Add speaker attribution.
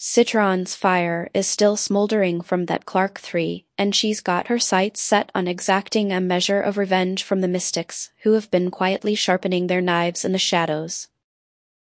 Speaker 1: Citron's fire is still smoldering from that Clark 3, and she's got her sights set on exacting a measure of revenge from the mystics, who have been quietly sharpening their knives in the shadows.